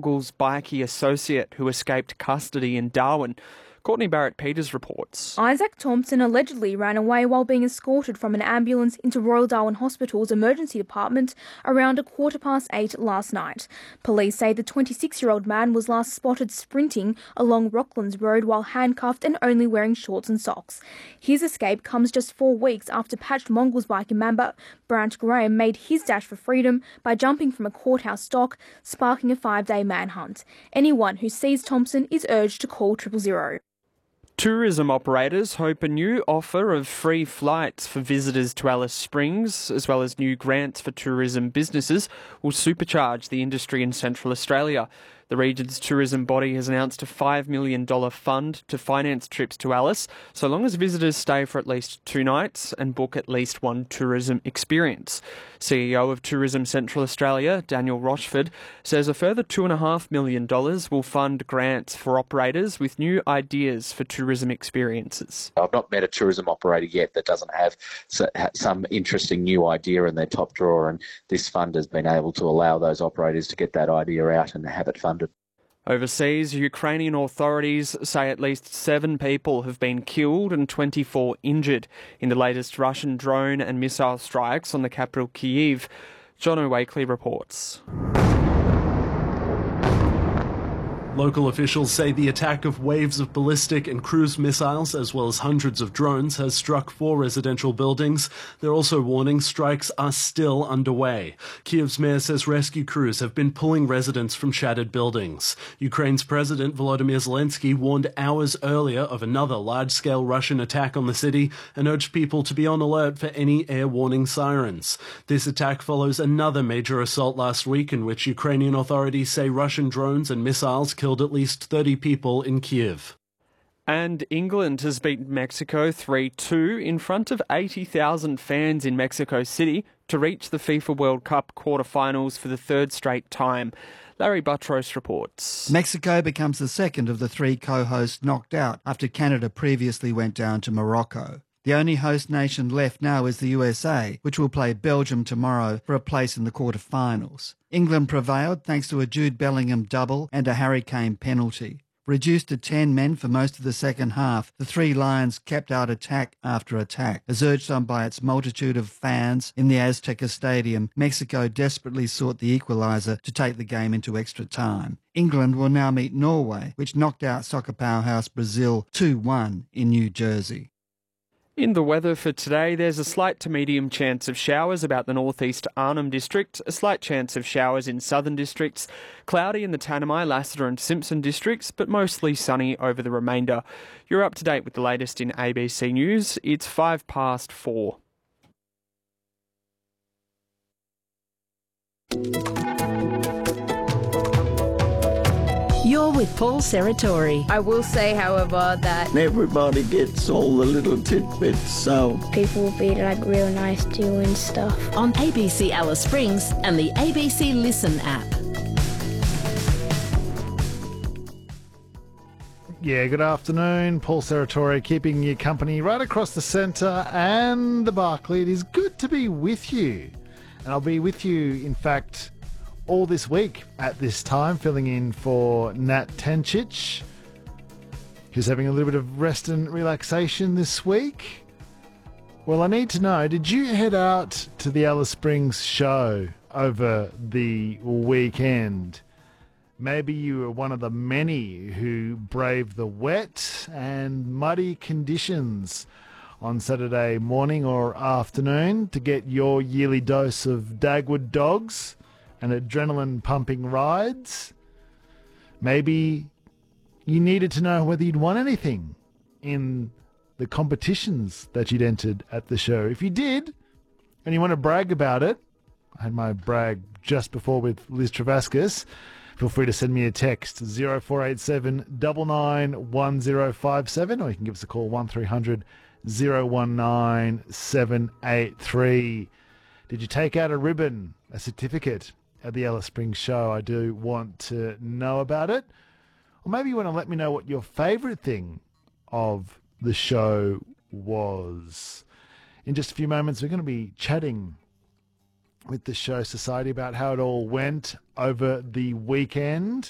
Mongols bikie associate who escaped custody in Darwin. Courtney Barrett-Peters reports. Isaac Thompson allegedly ran away while being escorted from an ambulance into Royal Darwin Hospital's emergency department around 8:15 last night. Police say the 26-year-old man was last spotted sprinting along Rocklands Road while handcuffed and only wearing shorts and socks. His escape comes just 4 weeks after patched Mongols biker member Brant Graham made his dash for freedom by jumping from a courthouse dock, sparking a 5-day manhunt. Anyone who sees Thompson is urged to call 000. Tourism operators hope a new offer of free flights for visitors to Alice Springs, as well as new grants for tourism businesses, will supercharge the industry in Central Australia. The region's tourism body has announced a $5 million fund to finance trips to Alice, so long as visitors stay for at least 2 nights and book at least one tourism experience. CEO of Tourism Central Australia, Daniel Rochford, says a further $2.5 million will fund grants for operators with new ideas for tourism experiences. I've not met a tourism operator yet that doesn't have some interesting new idea in their top drawer, and this fund has been able to allow those operators to get that idea out and have it funded. Overseas, Ukrainian authorities say at least 7 people have been killed and 24 injured in the latest Russian drone and missile strikes on the capital Kyiv. John O'Wakely reports. Local officials say the attack of waves of ballistic and cruise missiles, as well as hundreds of drones, has struck 4 residential buildings. They're also warning strikes are still underway. Kyiv's mayor says rescue crews have been pulling residents from shattered buildings. Ukraine's President Volodymyr Zelensky warned hours earlier of another large-scale Russian attack on the city and urged people to be on alert for any air warning sirens. This attack follows another major assault last week in which Ukrainian authorities say Russian drones and missiles killed at least 30 people in Kyiv. And England has beaten Mexico 3-2 in front of 80,000 fans in Mexico City to reach the FIFA World Cup quarter-finals for the 3rd straight time. Larry Buttrose reports. Mexico becomes the second of the 3 co-hosts knocked out after Canada previously went down to Morocco. The only host nation left now is the USA, which will play Belgium tomorrow for a place in the quarter-finals. England prevailed thanks to a Jude Bellingham double and a Harry Kane penalty. Reduced to 10 men for most of the second half, the 3 Lions kept out attack after attack. As urged on by its multitude of fans in the Azteca Stadium, Mexico desperately sought the equaliser to take the game into extra time. England will now meet Norway, which knocked out soccer powerhouse Brazil 2-1 in New Jersey. In the weather for today, there's a slight to medium chance of showers about the northeast Arnhem District, a slight chance of showers in southern districts, cloudy in the Tanami, Lassiter and Simpson districts, but mostly sunny over the remainder. You're up to date with the latest in ABC News. It's 4:05. You're with Paul Serratori. I will say, however, that everybody gets all the little tidbits, so people will be like real nice to you and stuff. On ABC Alice Springs and the ABC Listen app. Yeah, good afternoon. Paul Serratori keeping you company right across the centre and the Barclay. It is good to be with you. And I'll be with you, in fact, all this week at this time, filling in for Nat Tencic, who's having a little bit of rest and relaxation this week. Well, I need to know, did you head out to the Alice Springs show over the weekend? Maybe you were one of the many who braved the wet and muddy conditions on Saturday morning or afternoon to get your yearly dose of Dagwood dogs and adrenaline-pumping rides. Maybe you needed to know whether you'd won anything in the competitions that you'd entered at the show. If you did, and you want to brag about it, I had my brag just before with Liz Travascus, feel free to send me a text, 0487 99 1057, or you can give us a call, 1300 019 783. Did you take out a ribbon, a certificate at the Alice Springs show? I do want to know about it. Or maybe you want to let me know what your favourite thing of the show was. In just a few moments, we're going to be chatting with the Show Society about how it all went over the weekend.